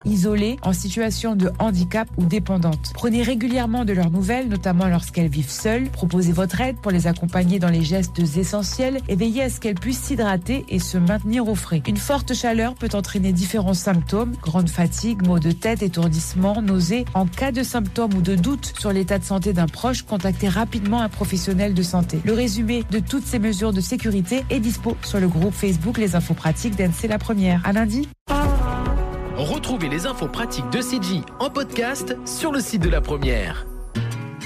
isolées, en situation de handicap ou dépendantes. Prenez régulièrement de leurs nouvelles, notamment lorsqu'elles vivent seules. Proposez votre aide pour les accompagner dans les gestes essentiels et veillez à ce qu'elles puissent s'hydrater et se maintenir au frais. Une forte chaleur peut entraîner différents symptômes, grande fatigue, maux de tête, étourdissement, nausées. En cas de symptômes ou de doute sur l'état de santé d'un proche, contactez rapidement un professionnel de santé. Le résumé de toutes ces mesures de sécurité est dispo sur le groupe Facebook Les Infos Pratiques d'NC La Première. À lundi. Retrouvez les infos pratiques de CJ en podcast sur le site de La Première.